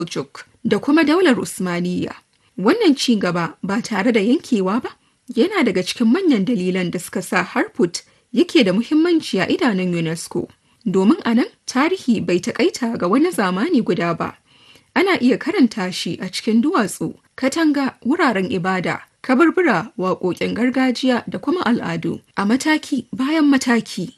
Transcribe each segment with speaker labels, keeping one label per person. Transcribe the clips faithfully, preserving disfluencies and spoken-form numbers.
Speaker 1: Seljuk da kuma daular Usmaniyya. Wannan ci gaba ba tare da yankewa ba yana daga cikin manyan dalilan da suka sa Harput yake da muhimmanci a idanun UNESCO. Domin a nan tarihi bai taƙaita ga wani zamani guda ba. Ana iya karanta shi a cikin duwatsu, katanga, wuraren ibada, kaburbura, waƙoƙin gargajiya da kuma al'adu a mataki bayan mataki.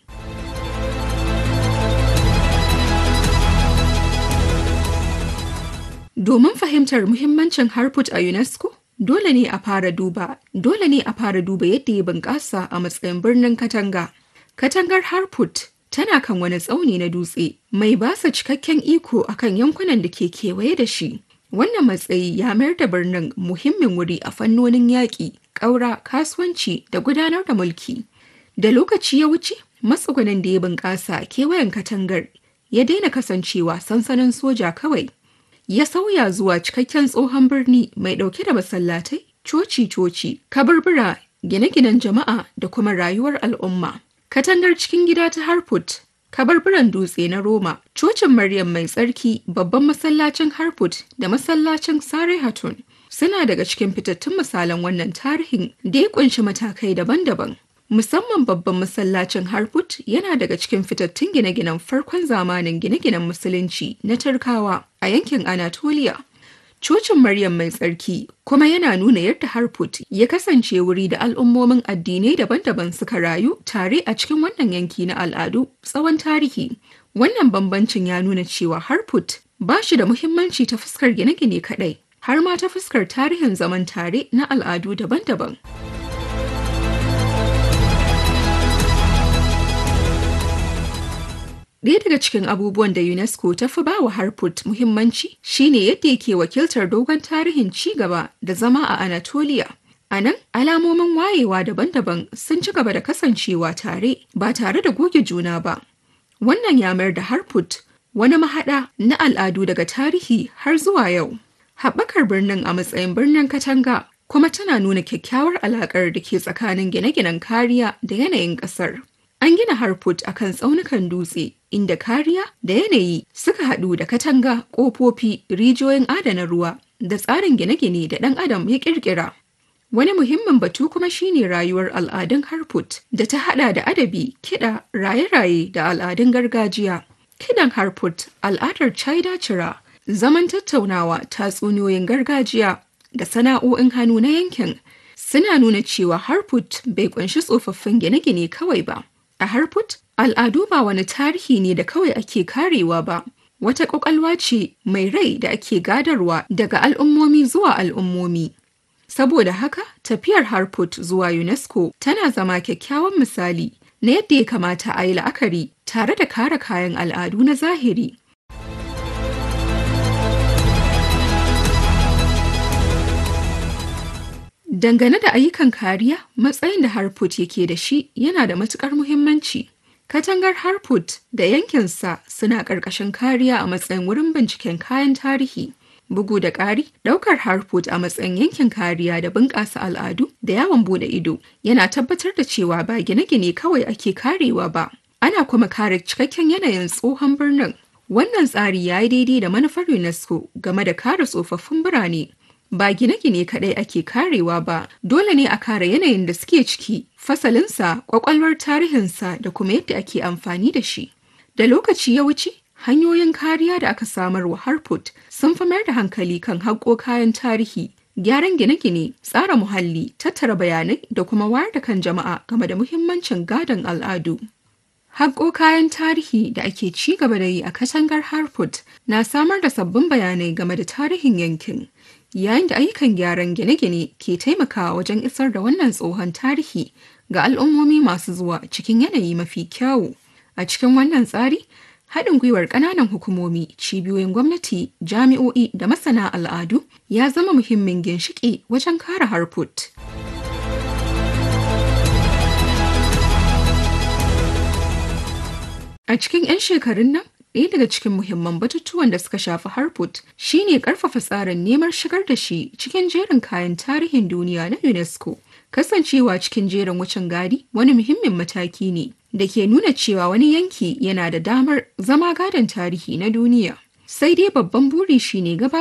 Speaker 1: Domin fahimtar muhimmancin Harput a UNESCO, dole ne a fara duba, dole ne a fara duba yadda ya bunƙasa a matsayin birnin katanga. Katangar Harput tana kan wani tsauni na dutse mai basa cikakken iko akan yankunan da ke kewaye da shi. Wannan matsayi ya mayar da birnin muhimmin wuri a fannonin yaƙi, ƙaura, kasuwanci da gudanar da mulki. Da lokaci ya wuce, matsugunan da ya bunƙasa kewayen katangar ya daina kasancewa sansanin soja kawai. Ya sauya zuwa cikakken tsohon birni mai ɗauke da masallatai, coci-coci, kaburbura, gine-ginen jama'a da kuma rayuwar al'umma. Katangar cikin gida ta Harput, kaburburan dutse na Roma, cocin Maryam mai tsarki, babban masallacin Harput da masallacin Sare Hatun suna daga cikin fitattun misalan wannan tarihin da ya kunshi matakai daban-daban. Musamman babban masallacin Harput yana daga cikin fitattun gine-ginen farkon zamanin gine-ginen Musulunci na Turkawa a yankin Anatolia. Cocin Maryam mai tsarki kuma yana nuna yadda Harput ya kasance wuri da al'ummomin addinai daban-daban suka rayu tare a cikin wannan yanki na al'adu tsawon tarihi. Wannan bambancin ya nuna cewa Harput ba shi da muhimmanci ta fuskar gine-gine kaɗai, har ma ta fuskar tarihin zaman tare na al'adu daban-daban. Ɗaya daga cikin abubuwan da UNESCO ta fi ba wa Harput muhimmanci shine yadda yake wakiltar dogon tarihin ci gaba da zama a Anatolia. A nan, alamomin wayewa daban-daban sun ci gaba da kasancewa tare ba tare da goge juna ba. Wannan ya mayar da Harput wani mahaɗa na al'adu daga tarihi har zuwa yau. Haɓakar birnin a matsayin birnin katanga kuma tana nuna kyakkyawar alaƙar da ke tsakanin gine-ginen kariya da yanayin ƙasar. An gina Harput a kan tsaunukan dutse, inda kariya da yanayi suka haɗu da katanga, ƙofofi, rijiyoyin adana ruwa, da tsarin gine-gine da ɗan adam ya ƙirƙira. Wani muhimmin batu kuma shine rayuwar al'adun Harput da ta haɗa da adabi, kiɗa, raye-raye da al'adun gargajiya. Kiɗan Harput, al'adar Chida Chira, zaman tattaunawa, tatsuniyoyin gargajiya da sana'o'in hannu na yankin suna nuna cewa Harput bai ƙunshi tsofaffin gine-gine kawai ba. A Harput, al'adu ba wani tarihi ne da kawai ake karewa ba, wata ƙwaƙwalwa ce mai rai da ake gadarwa daga al'ummomi zuwa al'ummomi. Saboda haka, tafiyar Harput zuwa UNESCO tana zama kyakkyawan misali na yadda ya kamata a yi la'akari tare da kare kayan al'adu na zahiri. Dangane da ayyukan kariya, matsayin da Harput yake da shi yana da matuƙar muhimmanci. Katangar Harput da yankinsa suna ƙarƙashin kariya a matsayin wurin binciken kayan tarihi. Bugu da ƙari, ɗaukar Harput a matsayin yankin kariya da bunƙasa al'adu da yawon buɗe ido yana tabbatar da cewa ba gine-gine kawai ake karewa ba, ana kuma kare cikakken yanayin tsohon birnin. Wannan tsari ya yi daidai da manufar UNESCO game da kare tsofaffin birane. Ba gine-gine kaɗai ake karewa ba, dole ne a kare yanayin da suke ciki, fasalinsa, ƙwaƙwalwar tarihinsa da kuma yadda ake amfani da shi. Da lokaci ya wuce, hanyoyin kariya da aka samar wa Harput sun fi mayar da hankali kan haƙo kayan tarihi, gyaran gine-gine, tsara muhalli, tattara bayanai da kuma wayar da kan jama'a game da muhimmancin gadon al'adu. Haƙo kayan tarihi da ake ci gaba da yi a katangar Harput na samar da sabbin bayanai game da tarihin yankin. Yayin da ayyukan gyaran gine-gine ke taimakawa wajen isar da wannan tsohon tarihi ga al'ummomi masu zuwa cikin yanayi mafi kyawu. A cikin wannan tsari, haɗin gwiwar ƙananan hukumomi, cibiyoyin gwamnati, jami'o'i da masana al'adu ya zama muhimmin ginshiƙi wajen kare Harput. A cikin 'yan shekarun nan, ɗaya daga cikin muhimman batutuwan da suka shafi Harput shine ƙarfafa tsarin neman shigar da shi cikin jerin kayan tarihin duniya na UNESCO. Kasancewa cikin jerin wucin gadi wani muhimmin mataki ne da ke nuna cewa wani yanki yana da damar zama gadon tarihi na duniya. Sai dai babban buri shine gabatar